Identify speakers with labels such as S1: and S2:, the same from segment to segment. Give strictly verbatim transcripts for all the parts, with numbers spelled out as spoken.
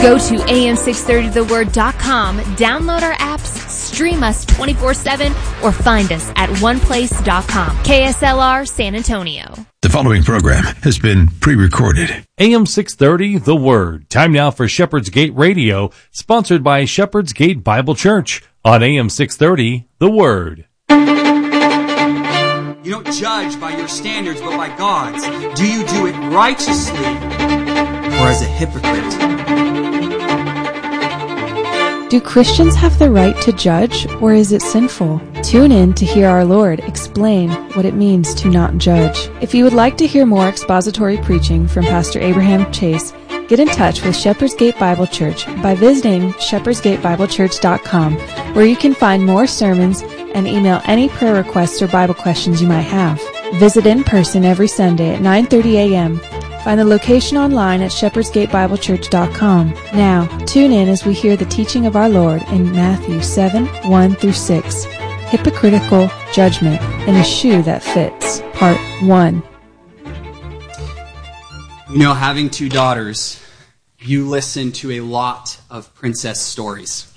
S1: Go to A M six thirty the word dot com, download our apps, stream us twenty-four seven, or find us at one place dot com. K S L R San Antonio.
S2: The following program has been pre-recorded.
S3: A M six thirty, The Word. Time now for Shepherd's Gate Radio, sponsored by Shepherd's Gate Bible Church on A M six thirty, The Word.
S4: You don't judge by your standards, but by God's. Do you do it righteously or as a hypocrite?
S5: Do Christians have the right to judge, or is it sinful? Tune in to hear our Lord explain what it means to not judge. If you would like to hear more expository preaching from Pastor Abraham Chase, get in touch with Shepherd's Gate Bible Church by visiting shepherds gate bible church dot com, where you can find more sermons and email any prayer requests or Bible questions you might have. Visit in person every Sunday at nine thirty a.m. Find the location online at shepherds gate bible church dot com. Now, tune in as we hear the teaching of our Lord in Matthew seven, one through six. Hypocritical Judgment in a Shoe That Fits, Part one.
S4: You know, having two daughters, you listen to a lot of princess stories.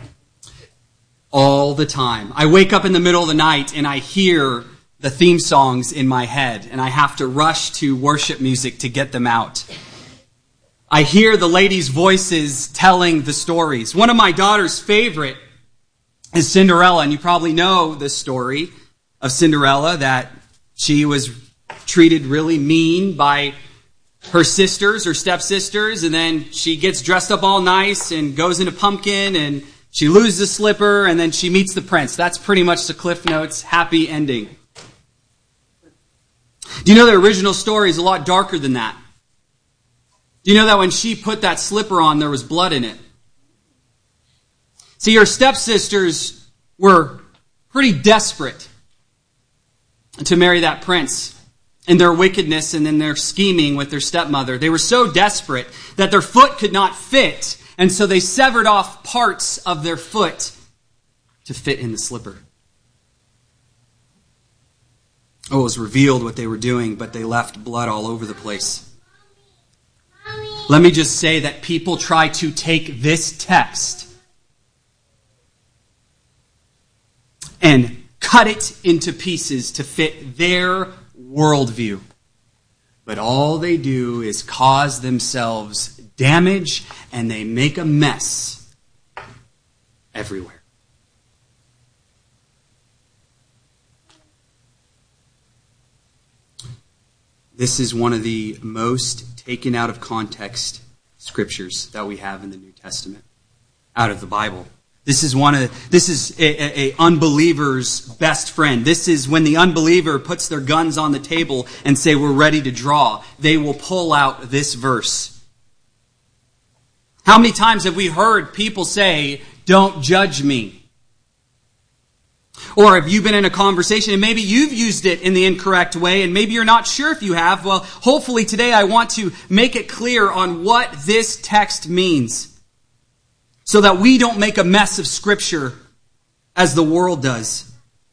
S4: All the time. I wake up in the middle of the night and I hear the theme songs in my head, and I have to rush to worship music to get them out. I hear the ladies' voices telling the stories. One of my daughter's favorite is Cinderella, and you probably know the story of Cinderella, that she was treated really mean by her sisters or stepsisters, and then she gets dressed up all nice and goes into pumpkin, and she loses a slipper, and then she meets the prince. That's pretty much the Cliff Notes happy ending. Do you know the original story is a lot darker than that? Do you know that when she put that slipper on, there was blood in it? See, her stepsisters were pretty desperate to marry that prince in their wickedness and in their scheming with their stepmother. They were so desperate that their foot could not fit, and so they severed off parts of their foot to fit in the slipper. Oh, it was revealed what they were doing, but they left blood all over the place. Let me just say that people try to take this text and cut it into pieces to fit their worldview. But all they do is cause themselves damage, and they make a mess everywhere. This is one of the most taken out of context scriptures that we have in the New Testament, out of the Bible. This is one of this is a, a, a unbeliever's best friend. This is when the unbeliever puts their guns on the table and say, "We're ready to draw." They will pull out this verse. How many times have we heard people say, "Don't judge me"? Or have you been in a conversation and maybe you've used it in the incorrect way and maybe you're not sure if you have? Well, hopefully today I want to make it clear on what this text means so that we don't make a mess of Scripture as the world does.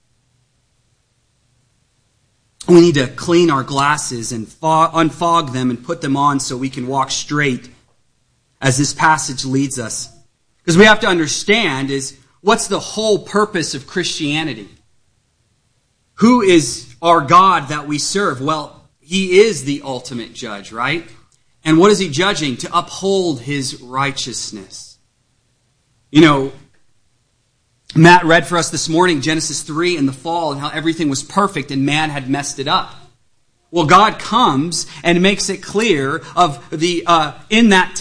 S4: We need to clean our glasses and fog, unfog them and put them on so we can walk straight as this passage leads us. Because we have to understand is, what's the whole purpose of Christianity? Who is our God that we serve? Well, He is the ultimate judge, right? And what is He judging? To uphold His righteousness. You know, Matt read for us this morning Genesis three and the fall and how everything was perfect and man had messed it up. Well, God comes and makes it clear of the uh, in that